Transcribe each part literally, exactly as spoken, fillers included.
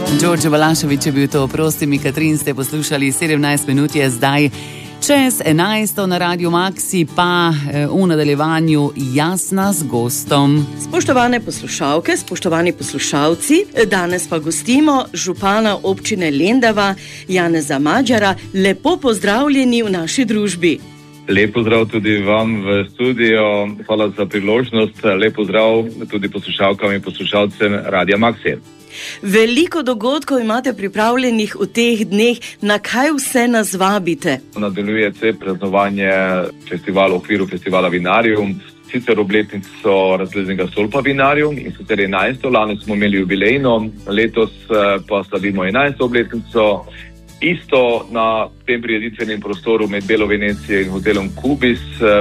Đorđe Balašević je bil to, prosti mi, Katrin, ste poslušali, sedemnajst minut je zdaj čez enajsto na Radiu Maxi, pa v nadaljevanju Jasna z gostom. Spoštovane poslušalke, spoštovani poslušalci, danes pa gostimo župana občine Lendava, Janeza Madžara. Lepo pozdravljeni v naši družbi. Lep pozdrav tudi vam v studio, hvala za priložnost, lep pozdrav tudi poslušalkam in poslušalcem Radia Maxi. Veliko dogodkov imate pripravljenih v teh dneh, na kaj vse nas vabite? Nadaljuje se praznovanje festivala v okviru festivala Vinarium, sicer obletnico razglednega stolpa Vinarium in sicer enajsto, lani smo imeli jubilejno, letos pa slavimo enajsto obletnico. Isto na tem prireditvenem prostoru med Belo Venecijo in hotelom Kubis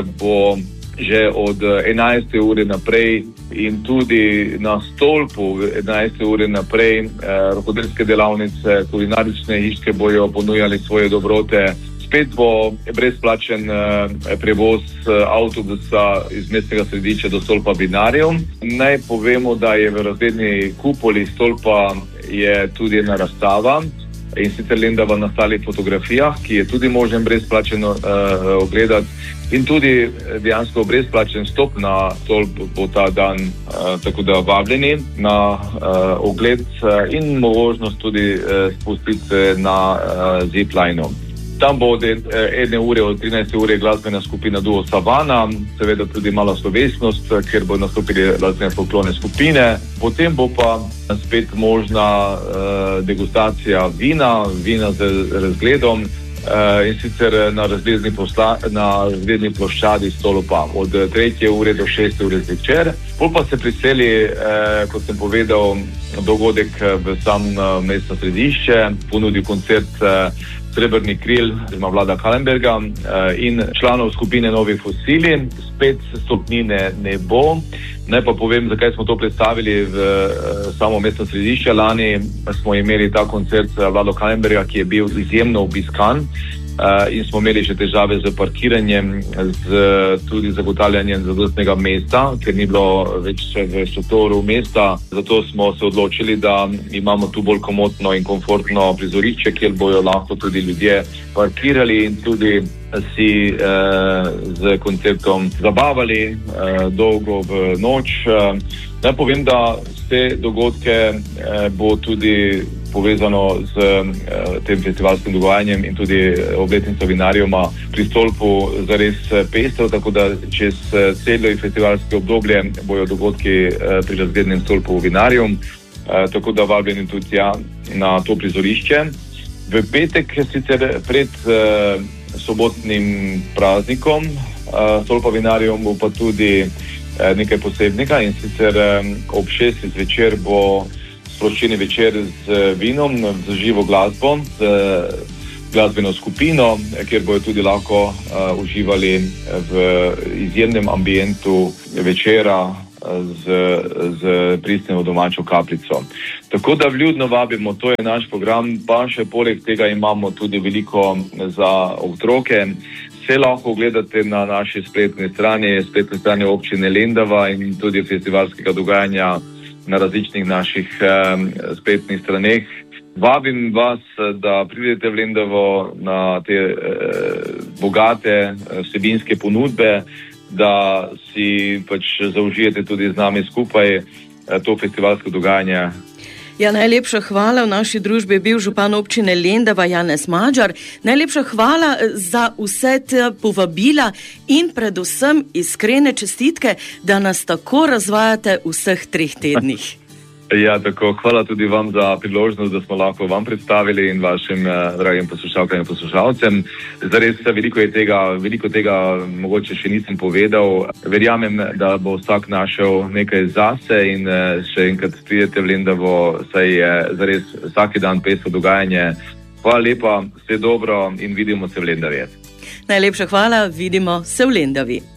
bo že od enajste ure naprej in tudi na stolpu enajste ure naprej eh, rokodelske delavnice, kulinarične hiške bojo ponujali svoje dobrote. Spet bo brezplačen eh, prevoz eh, avtobusa iz mestnega središča do stolpa Vinarium. Naj povemo, da je v razgledni kupoli stolpa je tudi ena razstava, in sicer Lendava na stalih fotografijah, ki je tudi možen brezplačeno uh, ogledati in tudi dejansko brezplačen stop na stolp bo ta dan, uh, tako da vabljeni na uh, ogled uh, in možnost tudi uh, spustiti na uh, zipline. Tam bo od ene ure, od trinajste ure glasbena skupina Duo Savana, seveda tudi mala slovesnost, ker bo nastopili glasbene folklorne skupine. Potem bo pa spet možna uh, degustacija vina, vina z razgledom uh, in sicer na razgledni, posla, na razgledni ploščadi stolpa od tretje ure do šeste ure zvečer. Pol pa se priseli, uh, kot sem povedal, dogodek v sam uh, mestno središče, ponudi koncert uh, Srebrni kril, oziroma Vlada Kalenberga in članov skupine Novi fosili. Spet stopnine ne bo. Naj pa povem, zakaj smo to predstavili v samo mestno središče. Lani smo imeli ta koncert Vlado Kalenberga, ki je bil izjemno obiskan in smo imeli še težave z parkiranjem, z tudi zagotavljanjem zadostnega mesta, ker ni bilo več v šotoru mesta. Zato smo se odločili, da imamo tu bolj komotno in komfortno prizorišče, kjer bojo lahko tudi ljudje parkirali in tudi si eh, z konceptom zabavali eh, dolgo v noč. Naj povem, da vse dogodke eh, bo tudi povezano z eh, tem festivalskim dogajanjem in tudi obletnico Vinariuma pri stolpu zares pestro, tako da čez celo festivalsko obdobje bojo dogodki eh, pri razglednem stolpu Vinarium, eh, tako da vabljeni tudi ja, na to prizorišče. V petek sicer pred eh, sobotnim praznikom eh, stolpa Vinarium bo pa tudi eh, nekaj posebnega in sicer eh, ob šestih zvečer bo sproščeni večer z vinom, z živo glasbo, z glasbeno skupino, kjer bojo tudi lahko uh, uživali v izjemnem ambientu večera z, z pristno domačo kapljico. Tako da vljudno vabimo, to je naš program, pa še poleg tega imamo tudi veliko za otroke. Vse lahko gledate na naši spletni strani, spletni strani občine Lendava in tudi festivalskega dogajanja na različnih naših eh, spletnih straneh. Vabim vas, da pridete v Lendavo na te eh, bogate vsebinske ponudbe, da si pač zaužijete tudi z nami skupaj eh, to festivalsko dogajanje. Ja, najlepša hvala. V naši družbi je bil župan občine Lendava Janez Madžar. Najlepša hvala za vse te povabila in predvsem iskrene čestitke, da nas tako razvajate v vseh treh tednih. Ja, tako. Hvala tudi vam za priložnost, da smo lahko vam predstavili in vašim eh, dragim poslušalkam in poslušalcem. Zares veliko je tega, veliko tega mogoče še nisem povedal. Verjamem, da bo vsak našel nekaj zase in eh, še enkrat pridete v Lendavo, saj je zares vsak dan pestro dogajanje. Hvala lepa, vse dobro in vidimo se v Lendavi. Najlepša hvala, vidimo se v Lendavi.